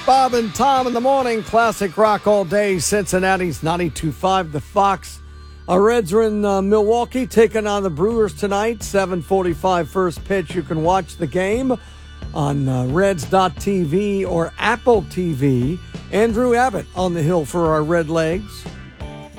Bob and Tom in the morning. Classic rock all day. Cincinnati's 92.5. The Fox. Our Reds are in Milwaukee taking on the Brewers tonight. 7:45 first pitch. You can watch the game on Reds.tv or Apple TV. Andrew Abbott on the hill for our Red Legs.